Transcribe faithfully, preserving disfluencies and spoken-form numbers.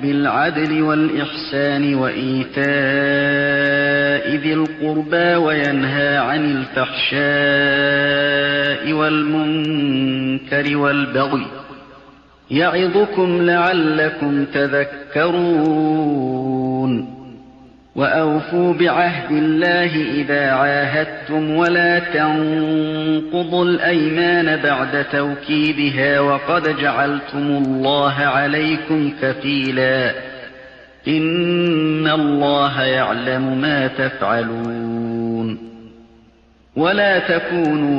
بالعدل والإحسان وإيتاء ذي القربى وينهى عن الفحشاء والمنكر والبغي يعظكم لعلكم تذكرون وأوفوا بعهد الله إذا عاهدتم ولا تنقضوا الأيمان بعد توكيدها وقد جعلتم الله عليكم كفيلا إن الله يعلم ما تفعلون ولا تكونوا